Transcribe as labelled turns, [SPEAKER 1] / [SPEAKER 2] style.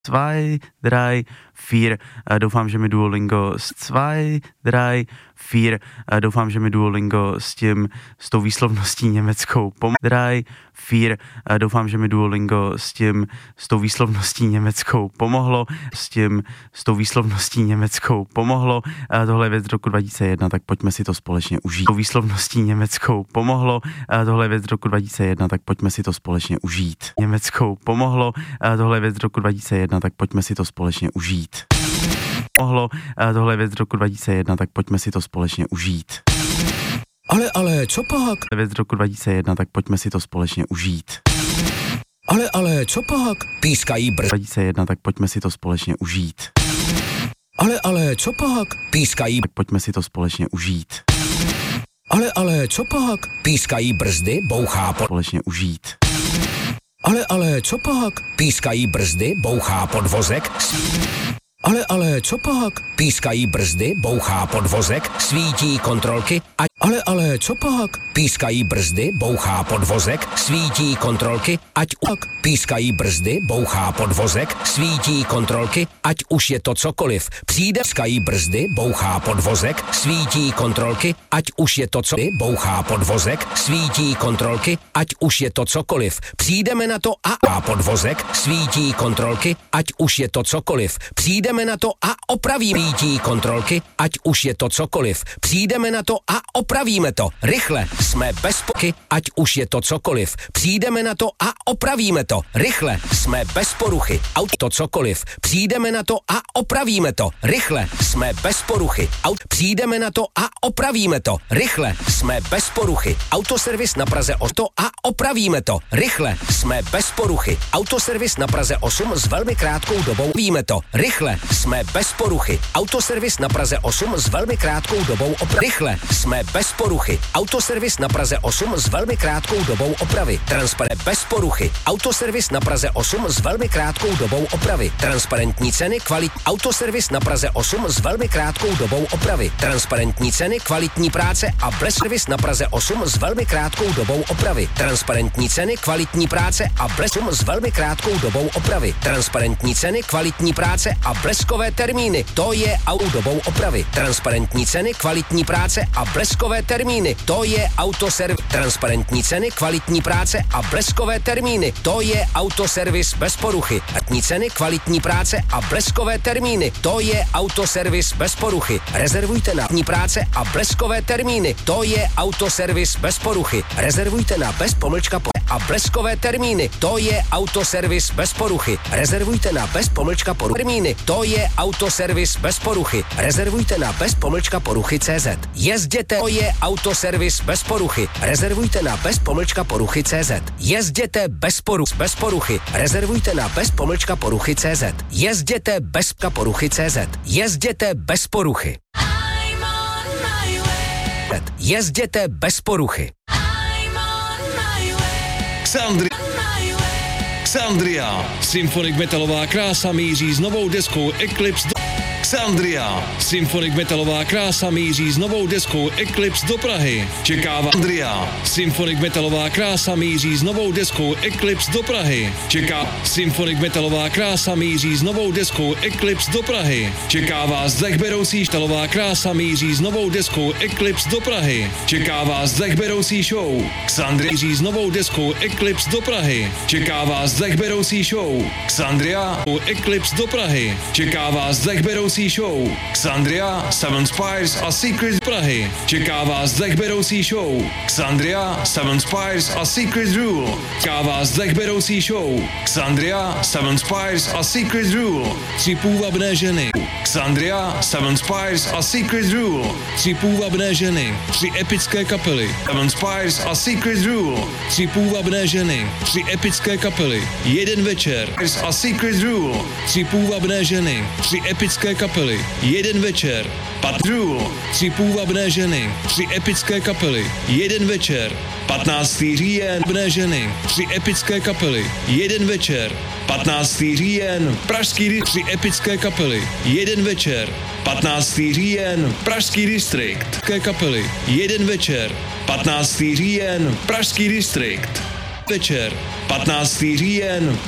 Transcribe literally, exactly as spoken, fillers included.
[SPEAKER 1] Zwei, drei, vier. Doufám, že mi Duolingo s zwei, drei, vier. Doufám, že mi Duolingo s tím, s tou výslovností německou pom... Drei, vier. Doufám, že mi Duolingo s tím, s tou výslovností německou pomohlo. S tím, s tou výslovností německou pomohlo. Tohle je věc roku dva tisíce jedna, tak pojďme si to společně užít. Tou výslovností německou pomohlo. Tohle je věc roku dva tisíce jedna, tak pojďme si to společně užít. Německou pomohlo. Tohle je věc roku dva tisíce jedna, tak pojďme si to společně užít. Mohlo, tohle je věc roku dva tisíce jedna, tak pojďme si to společně užít.
[SPEAKER 2] Ale, ale, co pak?
[SPEAKER 1] Věc roku dva tisíce jedna, tak pojďme si to společně užít.
[SPEAKER 2] Ale, ale, co pak? Pískají brzdy.
[SPEAKER 1] dva tisíce jedna, tak pojďme si to společně užít.
[SPEAKER 2] Ale, ale, co pak? Pískají.
[SPEAKER 1] Tak pojďme si to společně užít.
[SPEAKER 2] Ale, ale, co pak? Pískají brzdy, bouchá pod...
[SPEAKER 1] Společně užít.
[SPEAKER 2] Ale, ale, co pak? Pískají brzdy, bouchá podvozek. Ale, ale, co pak? Pískají brzdy, bouchá podvozek, svítí kontrolky. A... Ale, ale, co pak? Pískají brzdy, bouchá podvozek, svítí kontrolky. Ať pak pískají brzdy, bouchá podvozek, svítí kontrolky. Ať už je to cokoliv. Přijde, pískají brzdy, bouchá podvozek, svítí kontrolky. Ať už je to co, bouchá podvozek, svítí kontrolky. Ať už je to cokoliv. Přijdeme na to a podvozek, svítí kontrolky. Ať už je to cokoliv. Přijdeme na to a opravíme svítí kontrolky. Ať už je to cokoliv. Přijdeme na to a opravíme to. Rychle, jsme bez poruchy. Ať už je to cokoliv. Přijdeme na to a opravíme to. Rychle, jsme bez poruchy. Auto to cokoliv. Přijdeme na to a opravíme to. Rychle, jsme bez poruchy. Auto přijdeme na to a opravíme to. Rychle, jsme bez poruchy. Autoservis na Praze osm a opravíme to. Rychle, jsme bez poruchy. Autoservis na Praze osm s velmi krátkou dobou. Víme to. Rychle, jsme bez poruchy. Autoservis na Praze osm s velmi krátkou dobou opravy. Rychle, jsme bez poruchy. Autoservis na Praze osm s velmi krátkou dobou opravy. Transparent bez poruchy. Autoservis na Praze osm s velmi krátkou dobou opravy. Transparentní ceny, kvalit. Autoservis na Praze osm s velmi krátkou dobou opravy. Transparentní ceny, kvalitní práce a bleservis na Praze osm s velmi krátkou dobou opravy. Transparentní ceny, kvalitní práce a blesum s velmi krátkou dobou opravy. Transparentní ceny, kvalitní práce a bleskové termíny. To je auto dobou opravy. Transparentní ceny, kvalitní práce a bleskové termíny. To je autoservis. Transparentní ceny, kvalitní práce a bleskové termíny. To je autoservis bez poruchy. Transparentní ceny, kvalitní práce a bleskové termíny. To je autoservis bez poruchy. Rezervujte na kvalitní práce a bleskové termíny. To je autoservis bez poruchy. Rezervujte na bez pomlčka po a bleskové termíny. To je autoservis bez poruchy. Rezervujte na bez pomlčka poruchy. Termíny. To je autoservis bez poruchy. Rezervujte na bez pomlčka poruchy C Z. Jezděte. To je autoservis bez poruchy. Rezervujte na bez pomlčka poruchy C Z. Jezděte bez poruch bez poruchy. Rezervujte na bez pomlčka poruchy C Z. Jezděte bez poruchy C Z. Jezděte bez poruchy. Jezděte bez poruchy.
[SPEAKER 3] Xandri... Xandria. Symfonik metalová krása míří s novou deskou Eclipse do... Xandria. Symfonik metalová krása míří s novou deskou Eclipse do Prahy. Čekává Xandria. Symfonik metalová krása míří s novou deskou Eclipse do Prahy. Čeká Symfonik metalová krása míří s novou deskou Eclipse do Prahy. Čeká vás dechberoucí štalová krása míří s novou deskou Eclipse do Prahy. Čeká vás dechberoucí show. Xandria míří s novou deskou Eclipse do Prahy. Čeká vás dechberoucí show. Xandria Eclipse do Prahy. Čeká vás dechberoucí show. Xandria, Seven Spires a Secret Prahy. Čeká vás dechberoucí show. Xandria, Seven Spires a Secret Rule. Čeká vás dechberoucí show. Xandria, Seven Spires a Secret Rule. Tři půvabné ženy. Xandria, Seven Spires a Secret Rule. Tři půvabné ženy. Tři epické kapely. Seven Spires a Secret Rule. Tři půvabné ženy. Tři epické kapely. Jeden večer. A Secret Rule. Tři půvabné ženy. Tři epické kapely. Jeden večer. Pat Rule. Tři půvabné ženy. Tři epické kapely. Jeden večer. patnáctý říjen. Půvabné ženy. Tři epické kapely. Jeden večer. patnáctý říjen. Pražský tři epické kapely. Jeden večer. patnáctý říjen. Pražský distrikt. Kapely. Jeden večer. patnáctý říjen. Pražský distrikt. Večer. patnáctý říjen.